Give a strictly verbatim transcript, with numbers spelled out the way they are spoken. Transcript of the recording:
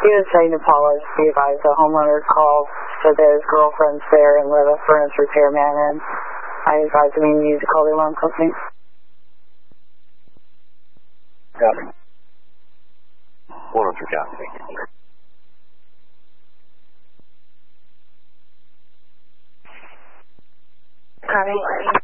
He was saying to Paula, be advised the homeowner called, said that his girlfriend's there and let a furnace repairman in. I advised him he needed to call the alarm company. Copy. one oh three, copy. Copy.